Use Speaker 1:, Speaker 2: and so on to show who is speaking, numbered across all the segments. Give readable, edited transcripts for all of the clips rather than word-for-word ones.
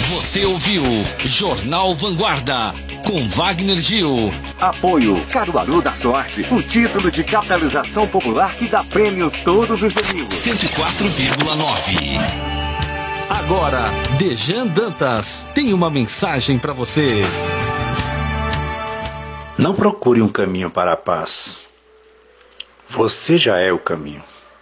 Speaker 1: Você ouviu Jornal Vanguarda com Wagner Gil.
Speaker 2: Apoio Caruaru da Sorte, o título de capitalização popular que dá prêmios todos os domingos.
Speaker 1: 104,9. Agora, Dejan Dantas tem uma mensagem para você.
Speaker 3: Não procure um caminho para a paz. Você já é o caminho.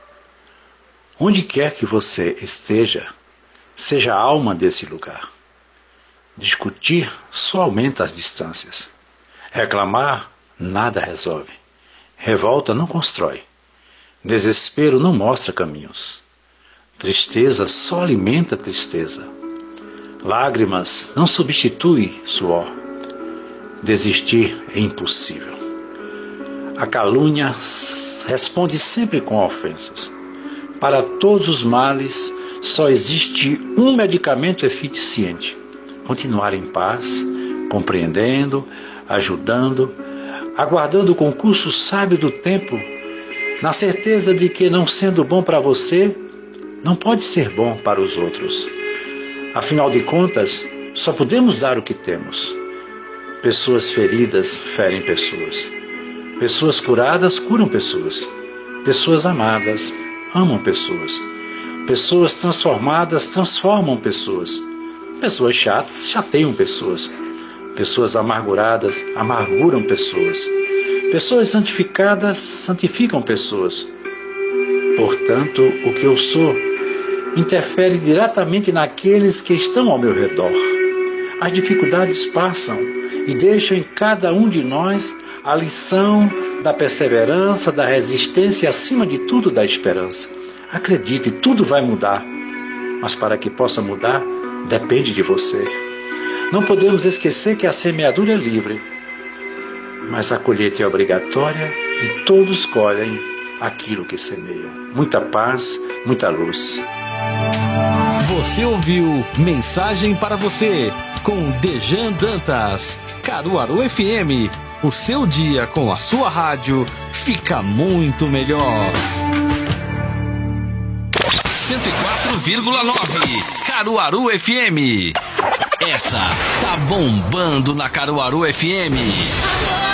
Speaker 3: Onde quer que você esteja, seja a alma desse lugar. Discutir só aumenta as distâncias. Reclamar nada resolve. Revolta não constrói. Desespero não mostra caminhos. Tristeza só alimenta tristeza. Lágrimas não substituem suor. Desistir é impossível. A calúnia responde sempre com ofensas. Para todos os males, só existe um medicamento eficiente: continuar em paz, compreendendo, ajudando, aguardando o concurso sábio do tempo, na certeza de que, não sendo bom para você, não pode ser bom para os outros. Afinal de contas, só podemos dar o que temos. Pessoas feridas ferem pessoas. Pessoas curadas curam pessoas. Pessoas amadas amam pessoas. Pessoas transformadas transformam pessoas. Pessoas chatas chateiam pessoas. Pessoas amarguradas amarguram pessoas. Pessoas santificadas santificam pessoas. Portanto, o que eu sou interfere diretamente naqueles que estão ao meu redor. As dificuldades passam e deixam em cada um de nós a lição da perseverança, da resistência e, acima de tudo, da esperança. Acredite, tudo vai mudar, mas para que possa mudar, depende de você. Não podemos esquecer que a semeadura é livre, mas a colheita é obrigatória e todos colhem aquilo que semeiam. Muita paz, muita luz.
Speaker 1: Você ouviu Mensagem para Você com Dejan Dantas. Caruaru FM, o seu dia com a sua rádio fica muito melhor. 104,9 Caruaru FM. Essa tá bombando na Caruaru FM.